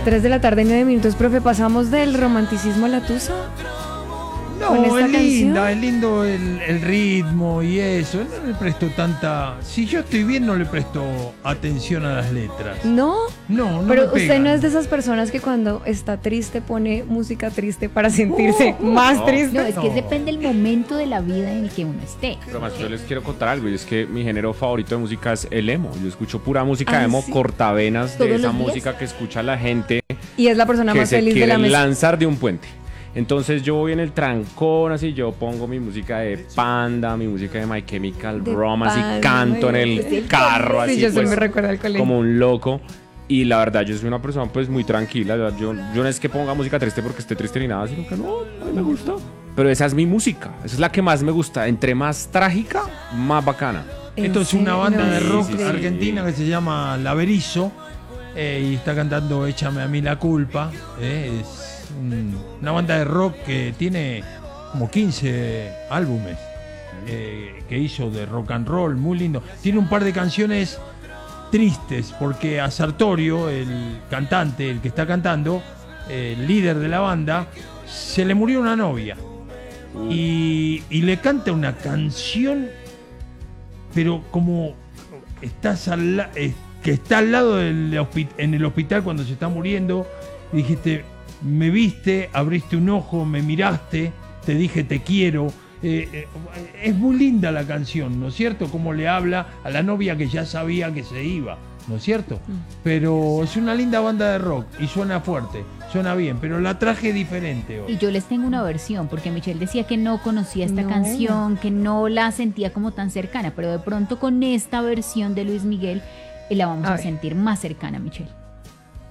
3 de la tarde, 9 minutos, profe, pasamos del romanticismo a la tusa. No, es linda, es lindo el ritmo y eso. No le presto tanta. Si yo estoy bien, no le presto atención a las letras. ¿No? No, pero me usted pegan. no es de esas personas que cuando está triste pone música triste para sentirse más triste. No, es que depende del momento de la vida en el que uno esté. Pero más, yo les quiero contar algo, y es que mi género favorito de música es el emo. Yo escucho pura música emo, ¿sí? cortavenas de ¿Todos esa los días? música que escucha la gente Y es la persona que más se feliz de la quiere mesa. lanzar de un puente. Entonces yo voy en el trancón, así, yo pongo mi música de Panda, mi música de My Chemical De Romance y Panda, canto en sí, el carro, sí, así yo pues, me recuerda al colegio. como un loco. Y la verdad, yo soy una persona pues muy tranquila. Yo no es que ponga música triste porque esté triste ni nada, sino que no, a mí me gusta. Pero esa es mi música, esa es la que más me gusta. Entre más trágica, más bacana. Esto es una banda de rock sí, sí. argentina que se llama La Berizo y está cantando Échame a mí la culpa. Es una banda de rock que tiene como 15 álbumes que hizo de rock and roll, muy lindo. Tiene un par de canciones tristes porque a Sartorio, el cantante, el que está cantando, el líder de la banda, se le murió una novia y le canta una canción, pero como estás que está al lado en el hospital cuando se está muriendo, y dijiste, me viste, abriste un ojo, me miraste, te dije te quiero. Es muy linda la canción, ¿no es cierto? Como le habla a la novia que ya sabía que se iba, ¿no es cierto? Pero es una linda banda de rock y suena fuerte, suena bien, pero la traje diferente hoy. Y yo les tengo una versión, porque Michelle decía que no conocía esta No. canción, que no la sentía como tan cercana, pero de pronto con esta versión de Luis Miguel la vamos A a ver. sentir más cercana, Michelle.